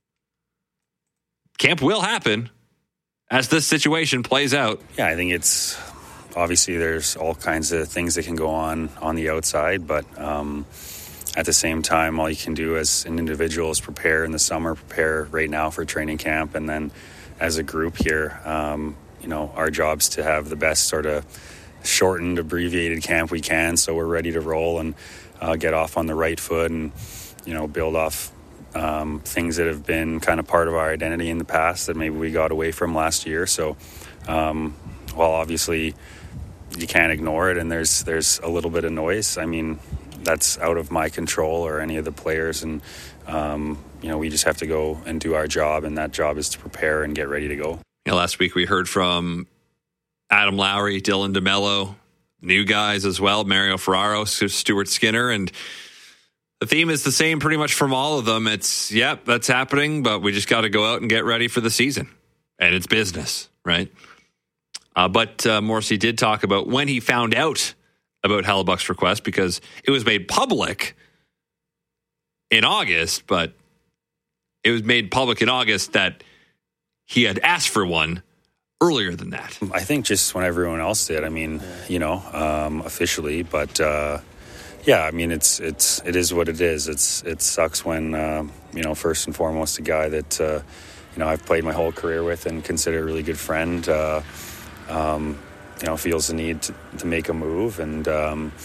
Camp will happen as this situation plays out. Yeah, I think it's obviously there's all kinds of things that can go on on the outside, but um, at the same time, all you can do as an individual is prepare in the summer, prepare right now for training camp, and then as a group here, um, you know, our job's to have the best sort of shortened, abbreviated camp we can, so we're ready to roll and uh, get off on the right foot and, you know, build off um, things that have been kind of part of our identity in the past that maybe we got away from last year. So, um, while obviously you can't ignore it and there's there's a little bit of noise, I mean, that's out of my control or any of the players, and um, you know, we just have to go and do our job, and that job is to prepare and get ready to go. Yeah, last week we heard from Adam Lowry, Dylan DeMello, new guys as well, Mario Ferraro, Stuart Skinner, and the theme is the same pretty much from all of them. It's, yep, that's happening, but we just got to go out and get ready for the season, and it's business, right? Uh, but uh, Morrissey did talk about when he found out about Hellebuyck's request, because it was made public in August, but it was made public in August that he had asked for one earlier than that. I think just when everyone else did. I mean, you know, um, officially, but uh, yeah, I mean, it's it's it is what it is. It's it sucks when uh, you know, first and foremost, a guy that uh, you know, I've played my whole career with and consider a really good friend, uh, um, you know, feels the need to, to make a move, and um,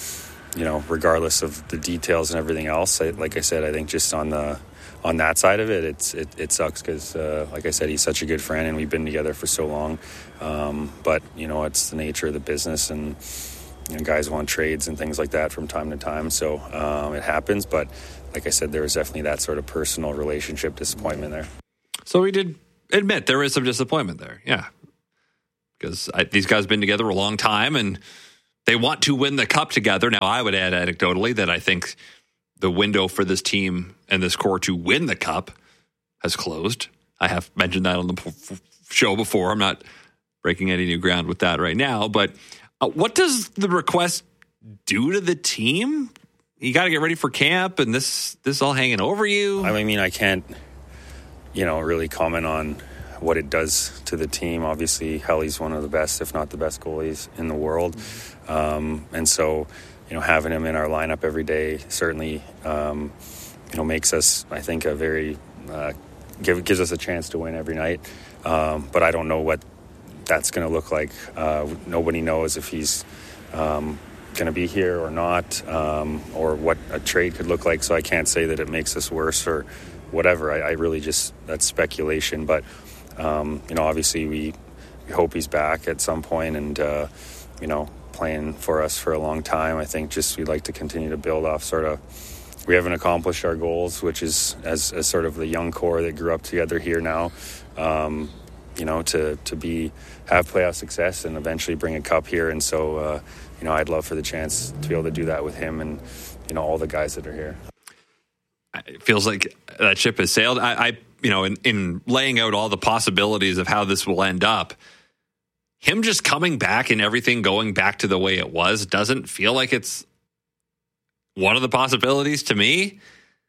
you know, regardless of the details and everything else, I, like I said, I think just on the on that side of it, it's it, it sucks because, uh, like I said, he's such a good friend and we've been together for so long. Um, but, you know, it's the nature of the business, and, you know, guys want trades and things like that from time to time. So um, it happens. But like I said, there was definitely that sort of personal relationship disappointment there. So we did admit there is some disappointment there. Yeah. Because I, these guys have been together a long time and they want to win the cup together. Now, I would add anecdotally that I think the window for this team and this core to win the cup has closed. I have mentioned that on the p- show before. I'm not breaking any new ground with that right now. But uh, what does the request do to the team? You got to get ready for camp, and this this all hanging over you. I mean, I can't, you know, really comment on what it does to the team. Obviously, Helly's one of the best, if not the best goalies in the world. Um, and so, you know, having him in our lineup every day certainly, um, you know, makes us, I think, a very, uh, give, gives us a chance to win every night. Um, but I don't know what that's going to look like. Uh, nobody knows if he's um, going to be here or not, um, or what a trade could look like. So I can't say that it makes us worse or whatever. I, I really just, that's speculation. But, um, you know, obviously we, we hope he's back at some point and, uh, you know, playing for us for a long time. I think just we'd like to continue to build off sort of, we haven't accomplished our goals, which is as, as sort of the young core that grew up together here now, um, you know, to, to be, have playoff success and eventually bring a cup here. And so, uh, you know, I'd love for the chance to be able to do that with him and, you know, all the guys that are here. It feels like that ship has sailed. I, I you know, in, in laying out all the possibilities of how this will end up, him just coming back and everything going back to the way it was doesn't feel like it's one of the possibilities to me.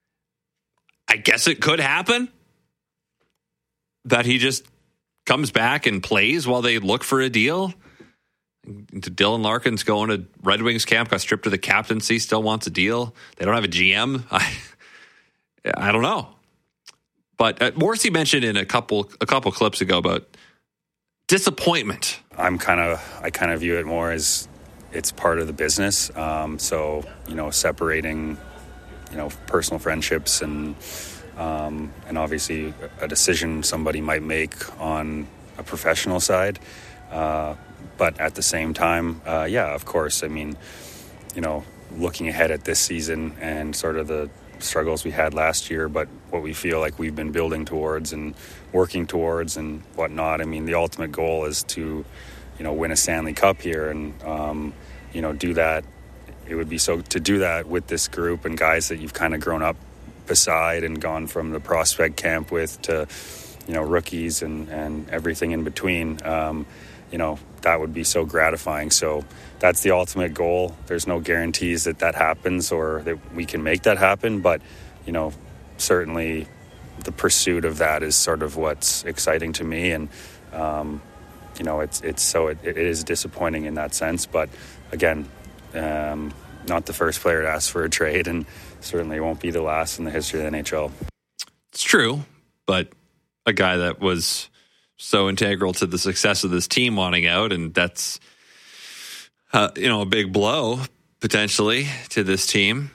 I guess it could happen that he just comes back and plays while they look for a deal. Dylan Larkin's going to Red Wings camp, got stripped of the captaincy, still wants a deal. They don't have a G M. I, I don't know. But uh, Morrissey mentioned in a couple a couple clips ago about disappointment. I'm kind of, I kind of view it more as it's part of the business. Um, so, you know, separating, you know, personal friendships and, um, and obviously a decision somebody might make on a professional side. Uh, but at the same time, uh, yeah, of course, I mean, you know, looking ahead at this season and sort of the struggles we had last year, but what we feel like we've been building towards and working towards and whatnot. I mean, the ultimate goal is to, you know, win a Stanley Cup here and, um, you know, do that. It would be so to do that with this group and guys that you've kind of grown up beside and gone from the prospect camp with to, you know, rookies and, and everything in between. Um, you know, that would be so gratifying. So that's the ultimate goal. There's no guarantees that that happens or that we can make that happen. But, you know, certainly the pursuit of that is sort of what's exciting to me. And, um, you know, it's it's so it, it is disappointing in that sense. But again, um, not the first player to ask for a trade and certainly won't be the last in the history of the N H L. It's true, but a guy that was so integral to the success of this team wanting out, and that's uh, you know, a big blow potentially to this team.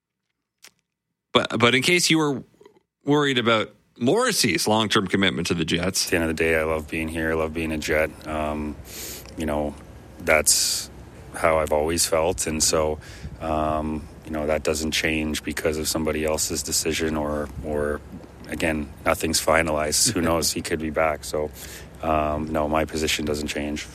But but in case you were worried about Morrissey's long-term commitment to the Jets, at the end of the day, I love being here. I love being a Jet. Um, you know, that's how I've always felt, and so um, you know, that doesn't change because of somebody else's decision or or. Again, nothing's finalized. Who knows? He could be back. So, um, no, my position doesn't change.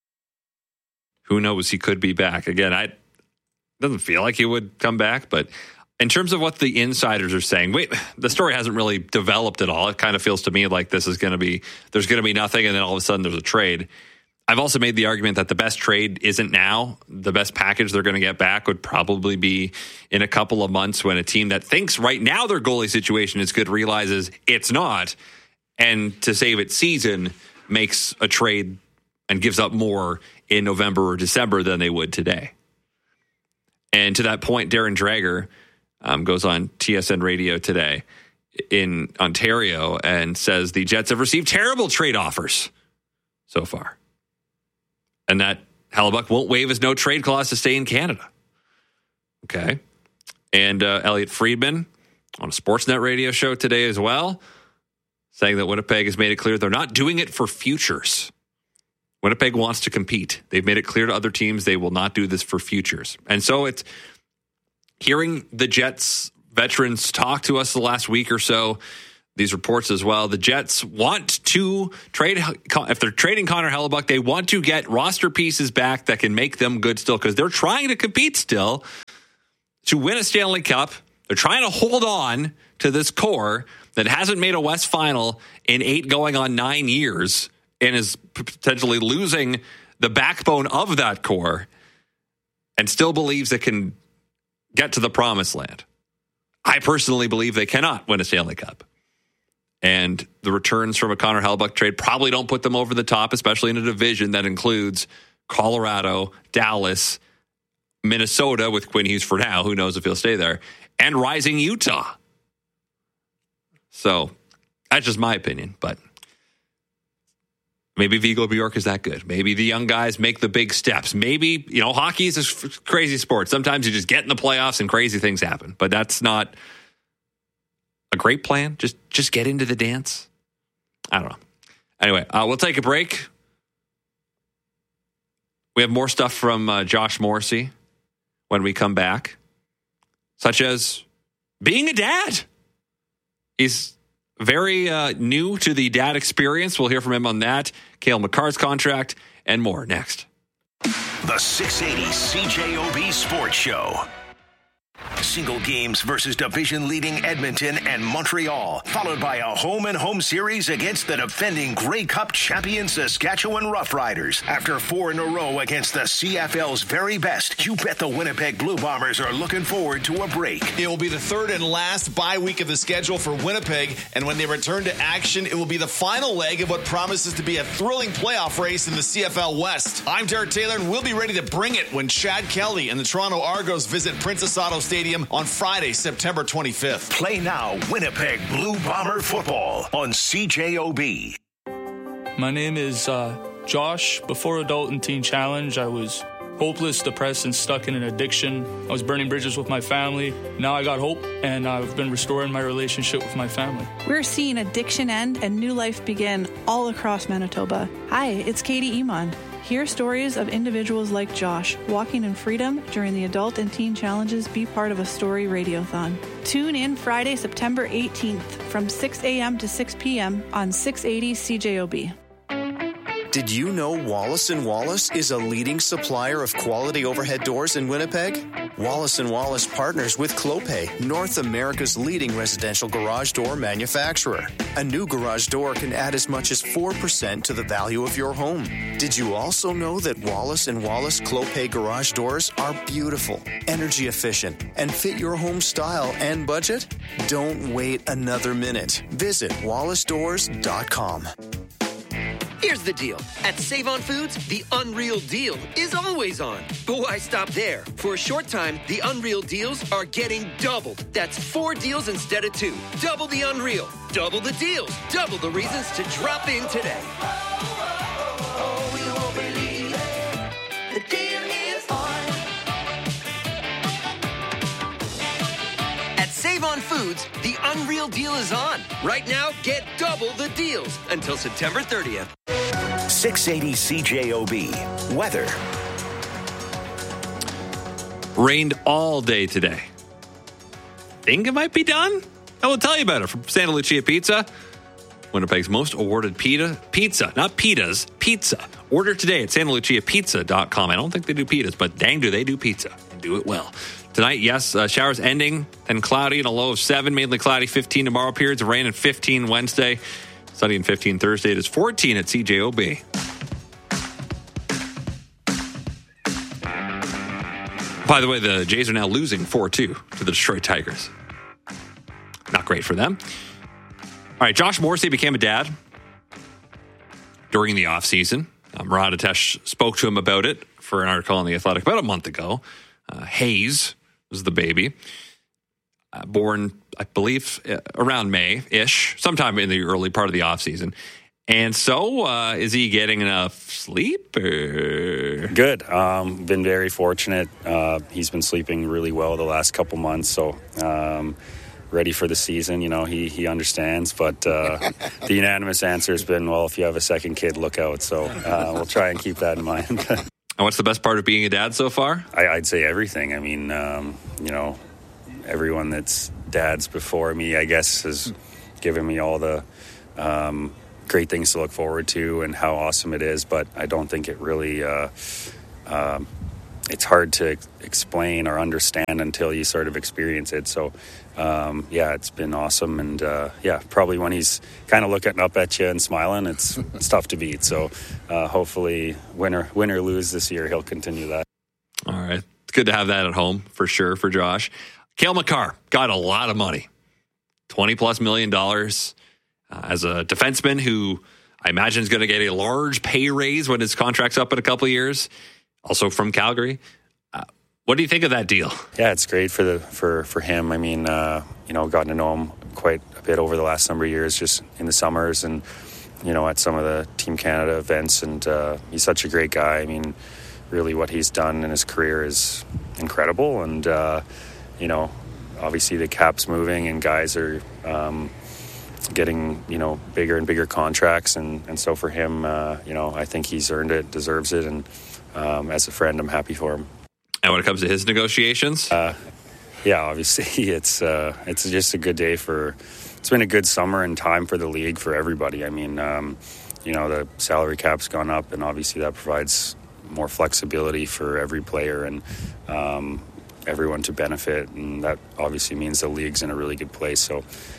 Who knows? He could be back. Again, I doesn't feel like he would come back. But in terms of what the insiders are saying, wait, the story hasn't really developed at all. It kind of feels to me like this is going to be, there's going to be nothing, and then all of a sudden there's a trade. I've also made the argument that the best trade isn't now. The best package they're going to get back would probably be in a couple of months when a team that thinks right now their goalie situation is good realizes it's not, and to save its season makes a trade and gives up more in November or December than they would today. And to that point, Darren Dreger um, goes on T S N radio today in Ontario and says the Jets have received terrible trade offers so far, and that Hellebuyck won't waive his no-trade clause to stay in Canada. Okay. And uh, Elliot Friedman on a Sportsnet radio show today as well, saying that Winnipeg has made it clear they're not doing it for futures. Winnipeg wants to compete. They've made it clear to other teams they will not do this for futures. And so it's hearing the Jets veterans talk to us the last week or so, these reports as well. The Jets want to trade, if they're trading Connor Hellebuyck, they want to get roster pieces back that can make them good still, because they're trying to compete still to win a Stanley Cup. They're trying to hold on to this core that hasn't made a West Final in eight going on nine years and is potentially losing the backbone of that core and still believes it can get to the promised land. I personally believe they cannot win a Stanley Cup. And the returns from a Connor Hellebuyck trade probably don't put them over the top, especially in a division that includes Colorado, Dallas, Minnesota with Quinn Hughes for now. Who knows if he'll stay there. And rising Utah. So that's just my opinion. But maybe Viggo Bjork is that good. Maybe the young guys make the big steps. Maybe, you know, hockey is a crazy sport. Sometimes you just get in the playoffs and crazy things happen. But that's not a great plan. Just just get into the dance. I don't know. Anyway, uh, we'll take a break. We have more stuff from uh, Josh Morrissey when we come back, such as being a dad. He's very uh, new to the dad experience. We'll hear from him on that. Cale Makar's contract and more next. The six eighty C J O B Sports Show. Single games versus division-leading Edmonton and Montreal, followed by a home-and-home series against the defending Grey Cup champion Saskatchewan Roughriders. After four in a row against the C F L's very best, you bet the Winnipeg Blue Bombers are looking forward to a break. It will be the third and last bye week of the schedule for Winnipeg, and when they return to action, it will be the final leg of what promises to be a thrilling playoff race in the C F L West. I'm Derek Taylor, and we'll be ready to bring it when Chad Kelly and the Toronto Argos visit Princess Auto Stadium on Friday, September twenty-fifth. Play now, Winnipeg Blue Bomber football on C J O B. My name is uh, Josh. Before Adult and Teen Challenge, I was hopeless, depressed, and stuck in an addiction. I was burning bridges with my family. Now I got hope, and I've been restoring my relationship with my family. We're seeing addiction end and new life begin all across Manitoba. Hi, it's Katie Iman. Hear stories of individuals like Josh walking in freedom during the Adult and Teen Challenges Be Part of a Story Radiothon. Tune in Friday, September eighteenth from six a.m. to six p.m. on six eighty C J O B. Did you know Wallace and Wallace is a leading supplier of quality overhead doors in Winnipeg? Wallace and Wallace partners with Clopay, North America's leading residential garage door manufacturer. A new garage door can add as much as four percent to the value of your home. Did you also know that Wallace and Wallace Clopay garage doors are beautiful, energy efficient, and fit your home style and budget? Don't wait another minute. Visit wallace doors dot com. Here's the deal. At Save-On Foods, the Unreal Deal is always on. But why stop there? For a short time, the Unreal Deals are getting doubled. That's four deals instead of two. Double the Unreal. Double the deals. Double the reasons to drop in today. The deal is on. At Save-On Foods, the Unreal Deal is on. Right now, get double the deals until September thirtieth. six eighty C J O B. Weather. Rained all day today. Think it might be done? I will tell you about it from Santa Lucia Pizza. Winnipeg's most awarded pita, pizza, not pitas, pizza. Order today at santa lucia pizza dot com. I don't think they do pitas, but dang do they do pizza and do it well. Tonight, yes, uh, showers ending and cloudy and a low of seven, mainly cloudy, fifteen tomorrow, periods of rain and fifteen Wednesday. Sunny and fifteen Thursday. It is fourteen at C J O B. By the way, the Jays are now losing four two to the Detroit Tigers. Not great for them. All right, Josh Morrissey became a dad during the offseason. Uh, Murat Atesh spoke to him about it for an article on The Athletic about a month ago. Uh, Hayes was the baby. Uh, born, I believe, uh, around May-ish, sometime in the early part of the offseason. And so, uh, is he getting enough sleep? Or? Good. Um, been very fortunate. Uh, he's been sleeping really well the last couple months. So, um, ready for the season. You know, he he understands. But uh, the unanimous answer has been, well, if you have a second kid, look out. So uh, we'll try and keep that in mind. And what's the best part of being a dad so far? I, I'd say everything. I mean, um, you know, everyone that's dads before me, I guess, has given me all the um, great things to look forward to and how awesome it is. But I don't think it really, uh, um, it's hard to ex- explain or understand until you sort of experience it. So, um, yeah, it's been awesome. And, uh, yeah, probably when he's kind of looking up at you and smiling, it's, it's tough to beat. So uh, hopefully win or, win or lose this year, he'll continue that. All right. It's good to have that at home for sure for Josh. Cale Makar got a lot of money, twenty plus million dollars uh, as a defenseman who I imagine is going to get a large pay raise when his contract's up in a couple of years. Also from Calgary. Uh, what do you think of that deal? Yeah, it's great for the for, for him. I mean, uh, you know, gotten to know him quite a bit over the last number of years, just in the summers and, you know, at some of the Team Canada events. And uh, he's such a great guy. I mean, really what he's done in his career is incredible. And, uh, you know, obviously the cap's moving and guys are um, getting, you know, bigger and bigger contracts. And, and so for him, uh, you know, I think he's earned it, deserves it. And um, as a friend, I'm happy for him. And when it comes to his negotiations? Uh, yeah, obviously it's uh, it's just a good day for, it's been a good summer and time for the league for everybody. I mean, um, you know, the salary cap's gone up and obviously that provides more flexibility for every player and, um, everyone to benefit, and that obviously means the league's in a really good place. So,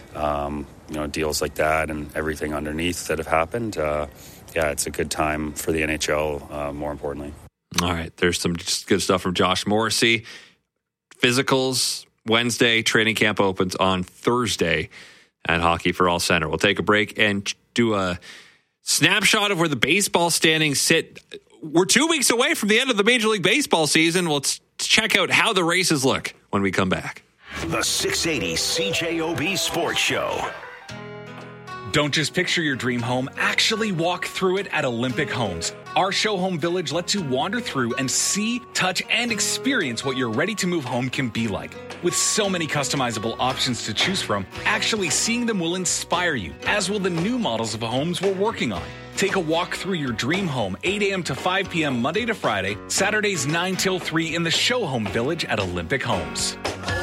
um, you know, deals like that and everything underneath that have happened, uh, yeah, it's a good time for the N H L, uh, more importantly. All right, there's some just good stuff from Josh Morrissey. Physicals, Wednesday, training camp opens on Thursday at Hockey for All Center. We'll take a break and do a snapshot of where the baseball standings sit. We're two weeks away from the end of the Major League Baseball season. We'll t- check out how the races look when we come back. The six eighty C J O B Sports Show. Don't just picture your dream home, actually walk through it at Olympic Homes. Our show home village lets you wander through and see, touch, and experience what your ready-to-move home can be like. With so many customizable options to choose from, actually seeing them will inspire you, as will the new models of homes we're working on. Take a walk through your dream home, eight a.m. to five p.m. Monday to Friday, Saturdays nine till three in the show home village at Olympic Homes.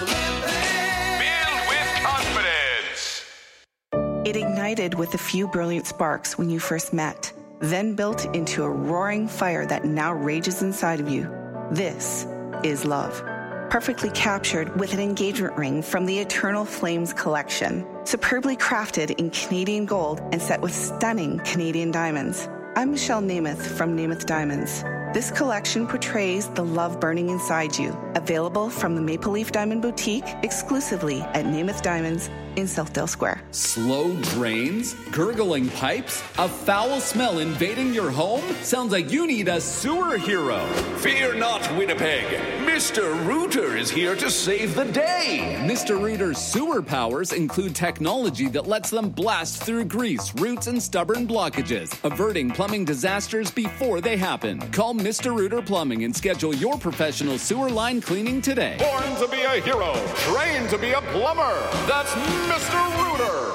It ignited with a few brilliant sparks when you first met, then built into a roaring fire that now rages inside of you. This is love. Perfectly captured with an engagement ring from the Eternal Flames collection, superbly crafted in Canadian gold and set with stunning Canadian diamonds. I'm Michelle Namath from Namath Diamonds. This collection portrays the love burning inside you. Available from the Maple Leaf Diamond Boutique exclusively at Namath Diamonds in Southdale Square. Slow drains? Gurgling pipes? A foul smell invading your home? Sounds like you need a sewer hero. Fear not, Winnipeg. Mister Rooter is here to save the day. Mister Rooter's sewer powers include technology that lets them blast through grease, roots, and stubborn blockages, averting plumbing disasters before they happen. Call Mister Rooter Plumbing and schedule your professional sewer line cleaning today. Born to be a hero, trained to be a plumber. That's Mister Rooter.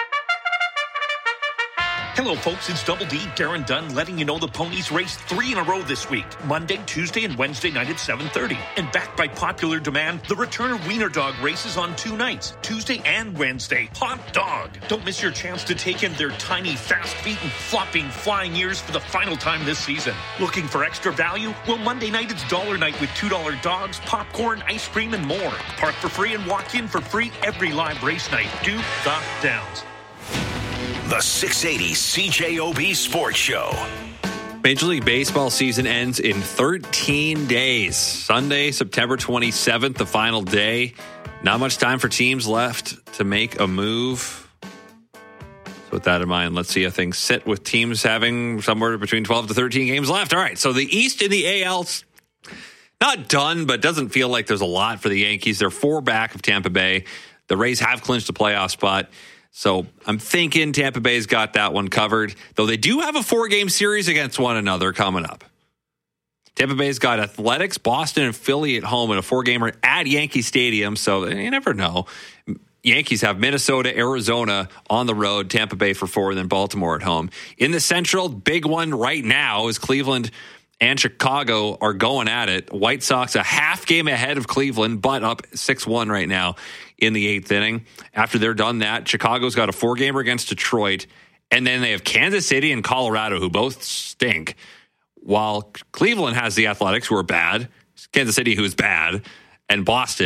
Hello, folks. It's Double D, Darren Dunn, letting you know the ponies raced three in a row this week. Monday, Tuesday, and Wednesday night at seven thirty. And backed by popular demand, the return of Wiener Dog races on two nights, Tuesday and Wednesday. Hot dog! Don't miss your chance to take in their tiny, fast feet and flopping, flying ears for the final time this season. Looking for extra value? Well, Monday night it's dollar night with two dollar dogs, popcorn, ice cream, and more. Park for free and walk in for free every live race night. Duke the Downs. The six eighty C J O B Sports Show. Major League Baseball season ends in thirteen days. Sunday, September twenty-seventh, the final day. Not much time for teams left to make a move. So with that in mind, let's see how things sit with teams having somewhere between twelve to thirteen games left. All right, so the East in the A L, not done, but doesn't feel like there's a lot for the Yankees. They're four back of Tampa Bay. The Rays have clinched a playoff spot. So I'm thinking Tampa Bay's got that one covered, though they do have a four-game series against one another coming up. Tampa Bay's got Athletics, Boston, and Philly at home in a four-gamer at Yankee Stadium, so you never know. Yankees have Minnesota, Arizona on the road, Tampa Bay for four, and then Baltimore at home. In the Central, big one right now is Cleveland and Chicago are going at it. White Sox a half game ahead of Cleveland, but up six one right now in the eighth inning. After they're done that, Chicago's got a four-gamer against Detroit, and then they have Kansas City and Colorado, who both stink, while Cleveland has the Athletics, who are bad, Kansas City, who is bad, and Boston.